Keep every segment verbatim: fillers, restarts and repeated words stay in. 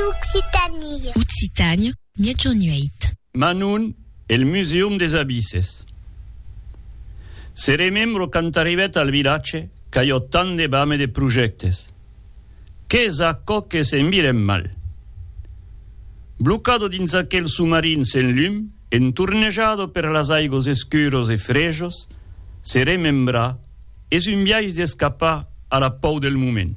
Occitanie. Occitanie, Miaggiornueit. Manun e il Museum des Abysses. Se remembro quand arrivet al villace, che ho tante bame de projectes. Che sacco che se mirem mal. Bloccado dins aquel submarin sen lum, enturnegiado per las aigos escuros e frejos, se remembra es un viaggio de escapar a la pau del moment.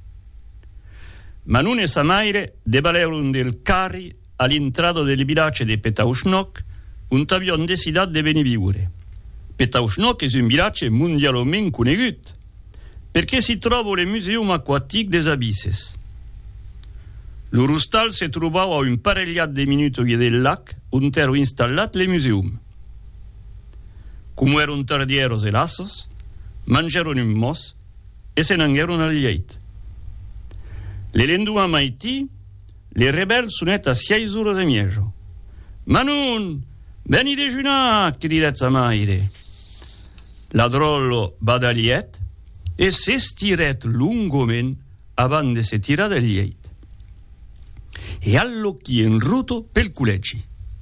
Manun e sa maire debaleron del carri all'entrata del villace de Pétaouchnok, un avion decidat de venir viure. Pétaouchnok es un villace mondialment conegut, perché si trova il Museum Aquatic des Abysses. L'Urustal se trovava a un paregliat de minuti del lac, on ero installat le museum. Come erano tardieros e lassos, mangeron un mos e se n'angeron al leit. Le lendua maitì, le rebel sunet a seis ore e miejo. Manun, veni dejunar, che diret sa maire. Ladrollo badaliet e se stiret lungomen avant de se tira del leit. E allocchi en ruto pel culegi.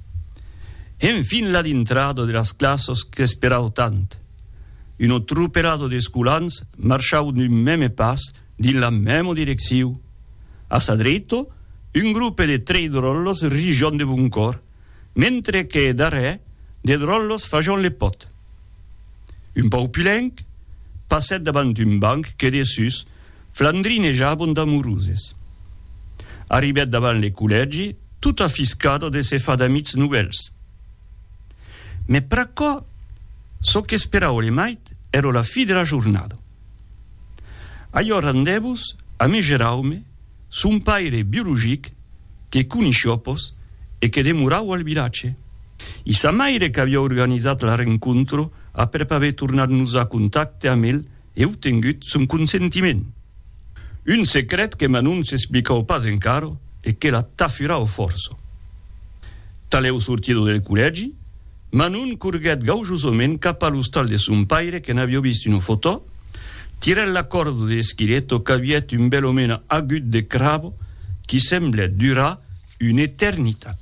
En fin la d'intrado de las classos che speravo tant. Uno trupperato de sculans marchau d'un meme pas din la memo direcțiu. A sa dritto, un gruppo de tre drollos rigion de buncor, mentre che da re de drollos fagion le pot. Un paupulenc passet davant un banc che de sus flandrinejabon d'amoruses. Arribet davant le culegi, tot affiscato de se fa d'amics nouvels. Me pracò, so che speravo le mait, ero la fi de la giornata. Aio randevus a me geraume sun paire biologic che conisciopos e che demurau al villace. I sa maire che aveva organizzat la rencontro a per pave tornar nus a contacte amb el e obtengut son consentiment. Un secret che Manun s'esplicau pas encaro e che la tafurau forso. Taleu sortido del collegi, Manun curguet gaugiosament cap a l'hostal de son paire che n'avia vist una foto, tirè la corda de schiletto che aviet un bel omen agut de cravo che semblet durar un'eternitat.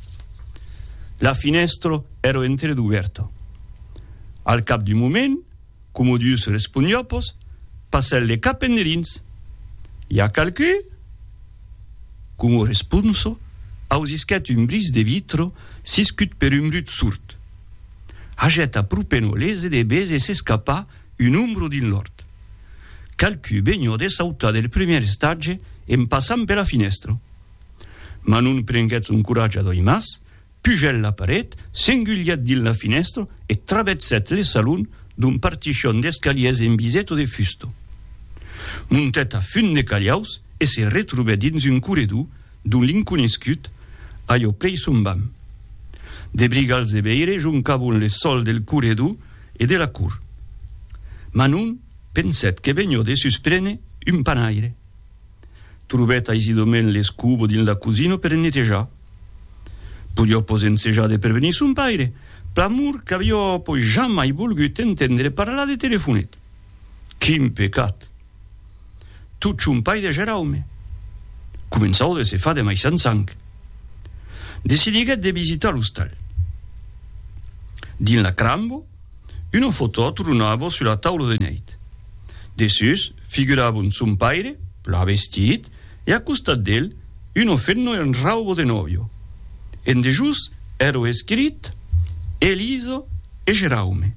La finestro ero entreduverto. Al cap d'un moment, comodius respondiopos, passel le capenderins. Ja calcu? Como responso, ausischet un bris de vitro siscut per un brut surt. Aget apropeno lese de bese e s'escapa un umbro din l'ort. Calcu begno de sauta del premier stage en passant per la finestro. Manun prenghet un coratge doi mas, pugel la paret, s'enguliet din la finestro e travetzet le salun d'un particion d'escaliers en biseto de fusto. Muntet a fun de caliaus e se retrubè dins un corredor d'un l'inconescut aio prei son bam. De brigals de beire juncavon le sol del corredor e de la cur. Manun penset che vegno de susprene un panaire. Trubet aisidomen l'escubo din la cusino per netejar. Pudio posensejar de pervenir son paire, plamur qu'avio poi jamais volgut entendre parlar de telefonet. Quin pecat! Tut un pai de geraume. Començau de se fa de mai sang. Decidiguet de visitar l'hostal. Din la crambo, una foto tronava sulla taula de neit. De sus figuravon son paire, pla vestit, e a costat d'el uno fenno en raubo de novio. En de jus ero escrit Eliso e Geraume.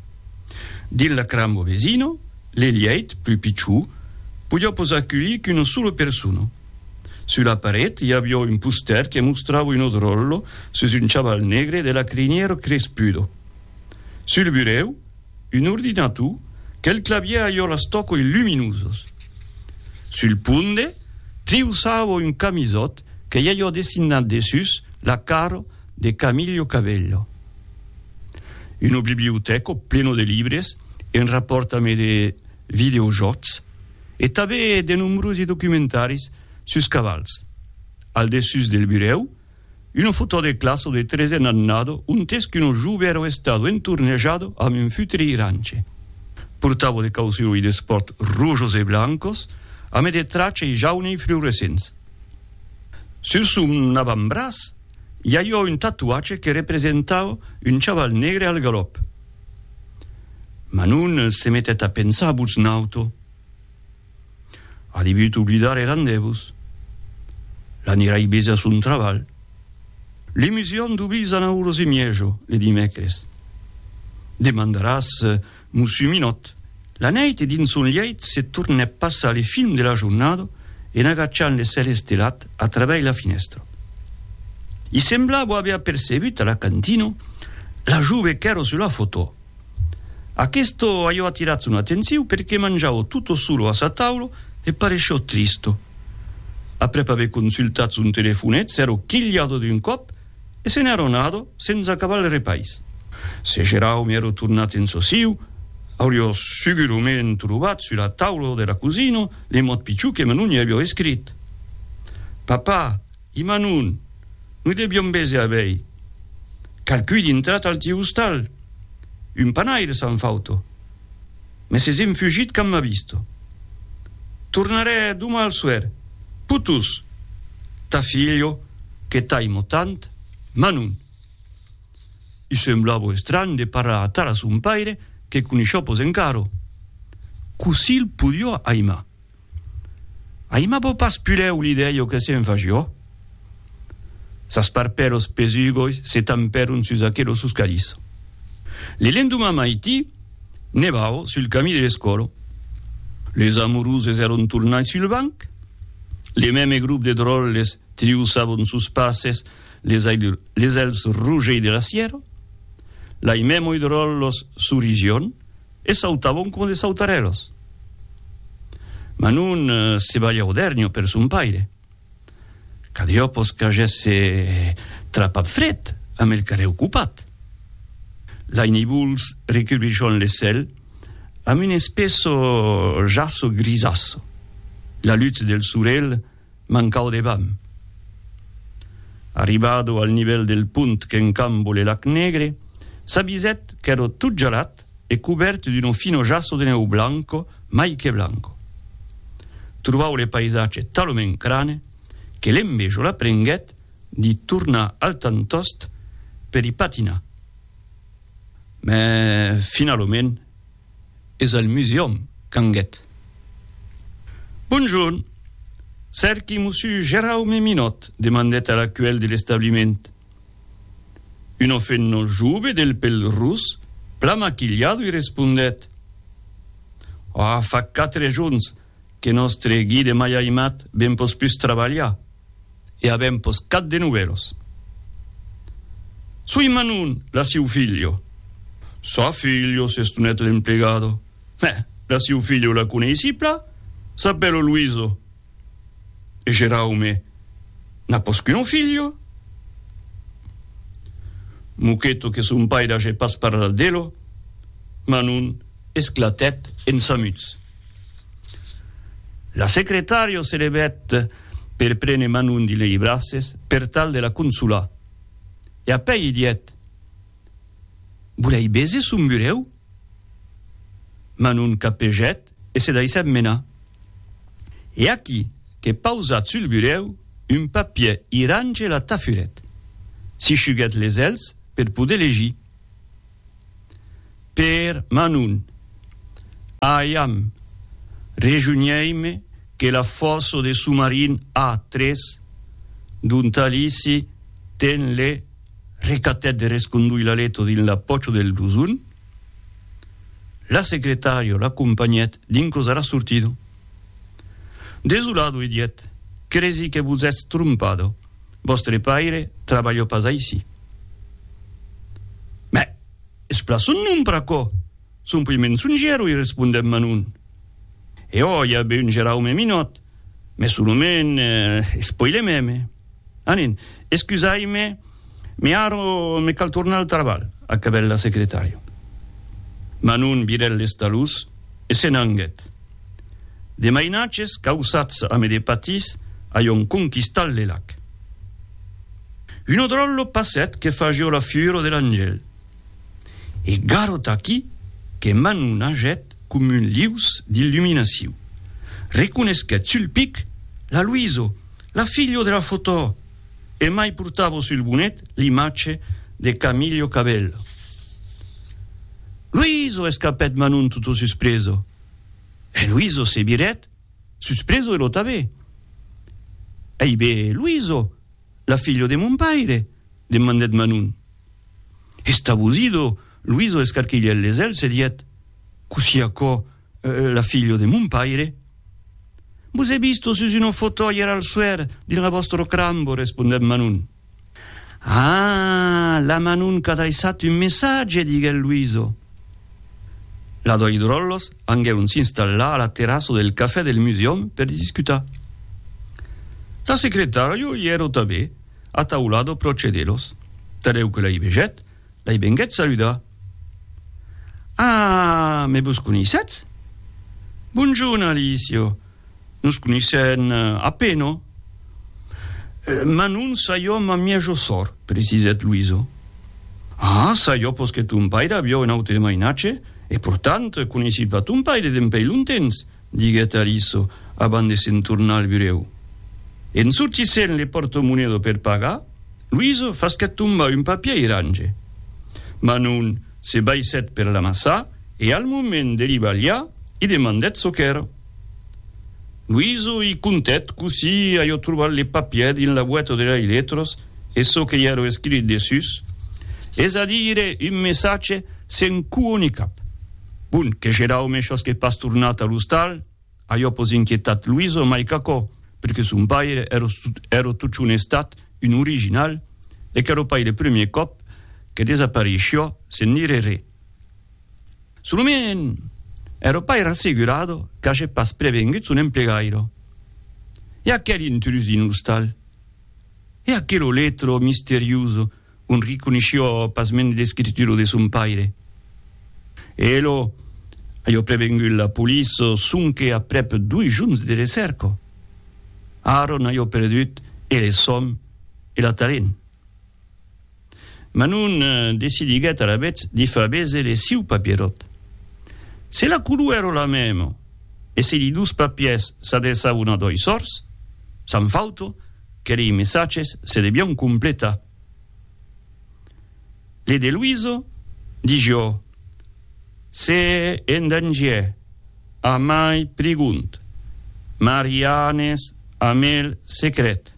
Din la crambo vesino, l'elieit, più picciù, podia accueillir qu'una sola persona. Sulla parete hi havia un poster che mostrava un odrollo su un chaval negre de la criniera crespudo. Sul bureau, un ordinatur che il clavier aveva la stocco luminosos. Sul punde, triusava un camisot che gli aveva dessinato de sus la caro de Camillo Cabello. Una biblioteca pleno de libres en rapport amb de videojocs e també de numerosi documentaris sus cavals. Al dessus del bureau, una foto de classe de trece annado, un test que uno giove era stato entorneggiato amb un futre irance. Portava de causioni de sport rojos e blancos, amb de tracce jaune e fluorescents. Sul suo avambrazo gli aveva un tatuaggio che rappresentava un chaval negro al galop. Manon si mette a pensare a un'auto. Ha dovuto obbligare il rendezvous. L'anirai besa su un traval. L'emissione d'ubisa una ora e mezzo, le dimecres. Demanderas Monsieur Minot. La notte din son leit se torna a passare i film della giornata e agacciare le serie stellate attraverso la finestra. Gli sembrava aver percepito alla cantina la giove che era sulla foto. A questo aveva attirato un'attenzione perché mangiava tutto solo a sa tavola e parecchio tristo. Après aver consultato un telefonetto, si era chigliato di un cop e se n'era nato senza cavallo il paese. Se Geraume era tornato in sosio, aveva sicuramente trovato sulla tavola della cucina le mot picciù che Manon gli aveva scritto. Papà, i Manon, noi dobbiamo bese a lei. Calcoli di entrata al tiustal. Un panaire s'han fatto. Ma se siamo fuggiti che mi ha visto. Tornerei domani al suer. Putus, ta figlio, che t'aimo tant, Manon. I semblava strano di parlare a su un paire che conoscevo in caro. Così il pudio aima. Aima può pas spuleu l'idea che si faceva. Sa sparpero spesugoi se tamperon su sacchero su scalisso. Le lenduma maiti nevavo sul cammino delle scuole. Les amoureuses erano tornati sul banc. Les mêmes groupes de drolles triusavano sus passes les, les els rouges de la sierra. Les mêmes drollos surigion e sautavano come de sautareros. Manon uh, se bagliava odernio per son paire. Cadiopos cagesse trappa fred a mel care occupat. La nibuls recubrichon le sel a un spesso giasso grisasso. La luce del surel mancava de bam. Arrivato al livello del punt che incambo le lac negre, sa biset che era tutto gelat e coperto di un fino giasso di neu blanco, mai che blanco. Trovavo le paesaggi talmente crane che l'embeggio la prenghet di tornare al tantost per i patina. Ma finalmente è al museum canget. Buongiorno, cerchi Monsieur Geraume Minot, demandette alla quelle dell'estabilimento. Un offenno giube del pel rus, plamachigliato, e rispondette: Ah, oh, fa quattro giorni che nostre guide mai aimat ben pos più travagliare e abbiamo pos cat de nuveros. Sui Manon, la siu figlio. Sa figlio, se stunette l'impiegato. Eh, la siu figlio la conesi pla, sapelo Luiso. E Geraume, n'a pos che un figlio? Muchetto che son paida che pas parla dello, Manon esclatet en samuz. La secretario se levet per prene Manon di lei brasses per tal della consula. E a pei diet: Volei bese su un bureu? Manon capeget e se dai semmena. E a chi che pausat sul bureu un papier irange la tafuret. Si sciuget les els per poder legir. Per Manon, aiam, rejugneime che la fosso de submarin A tre d'un talissi ten le recatet de rescondui la letto din l'appoggio del blusun. La secretario l'accompagnet din cosa era sortito. Desolado idiot, cresi che vos est trumpado. Vostre paire traballo pas ici. Ma, esplasso non praco. Son poi mensongero, i risponde Manon. E oh, ja ben Geraume Minot, ma solo men, eh, spoile meme. Anin, escusaime, mi aro me cal torna al traval, a cabella secretario. Manon birelle stalus e se nanget. De mainaces causats a me de patis aion conquistal le lac. Un drollo passet che fagiò la fiuro dell'angel. E garo tacchi che Manon aget come un lius d'illuminazione. Riconoscet sul pic la Luiso, la figlio della foto, e mai portavo sul bonnet l'immagine di Camillo Cabello. Luiso è scappato Manon tutto suspreso. E Luiso si biret, suspreso e lo tavè. E beh, Luiso, la figlio de mon paire, demandet Manon. E stabusido, Luiso e scarchiglia le zel se diet, così a co eh, la figlio de mon paire. Vos è visto su una foto ieri al suer di la vostro crambo, risponde Manon. Ah, la Manon che ha dato un messaggio, dice Luiso. La doi drollos andarono si installare alla terrazza del caffè del museum per discutere. La segretario ieri tabè, a taulado procederos. Tareu che la veget, la benguet saluda. Ah, me vos conisset? Buongiorno, Alicio. Nos conissem appena. Eh, ma non saio ma mia giosor, preciset Luiso. Ah, saio poche tu un paio abbia un auto di mainace, e portant conisci pas un paio di pei lontens, diget Aliso, abans de se'n tornar al bureau. En sortissent le portomonedo per pagar, Luiso fa che tomba un papier e range. Ma non se baiset per la massa, e al moment de ribagliar, i demandet so ch'era. Luiso i contet così io trovato le papier in la vueto delle letras e so che ero scritto dessus, es a dire un messaggio sen cu ni cap. Bun, che c'era o mescios che pas tornata all'ustal, a io pos inquietat Luiso mai cacò, perché sun paire ero, ero tutto un estat, un original, e che ero pai le primi cop che desaparisciò sen dire re. Sulumen ero pai rassicurato che c'è pas prevengut un impiegairo. E a che intrusi in l'ustal? E a che lo lettro misterioso un riconosciò pasmente le scritture de sun paire? E lo io prevengut la police sun che a prep due giorni di recerco. Aaron io perdut e le somme e la talent. Ma non eh, decidiget a la bet di fa bese le siu papierot. Se la culu ero la memo e se di dus papiers s'adressavano a doi sors, san fauto che i messaggi se debian completa. Le de Luiso dijo: se en danger a mai pregunt, Marianes a mel secret.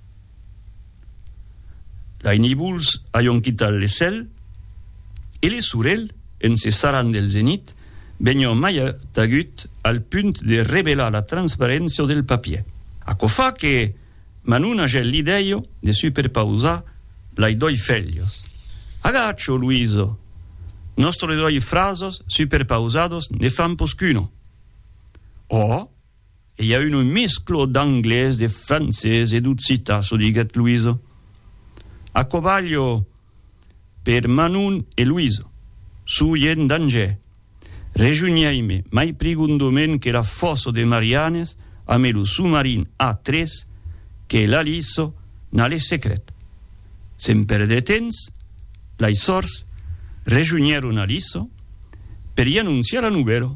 La inibuls aion quitat le sel e le surel en se saran del zenit venio mai tagut al punt de revelar la trasparenza del papier. A co fa che Manon ha l'idea de superpausar lai doi feglios. Agaccio, Luiso, nostre doi frasos superpausados ne fan poscuno. Oh, e hi ha un mesclo d'anglès, de francès e d'uccitasso, diget Luiso. A covaglio per Manon e Luiso, su yen danger. Regiuniaime mai prigundomen che la fosso de Marianes a melu submarin A tre che l'Aliso n'ale secret. Sem perdre temps, lai sors regiunieron Aliso per i annunciare la numero.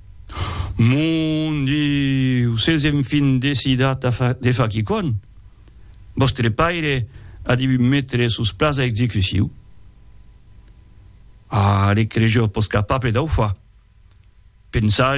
Mon Dieu, ses enfin decidat a fa, de fa chicon. Vostre paire a di mettere sus plaza executiu. Ah, le crejo pos capable d'au fa. Pensar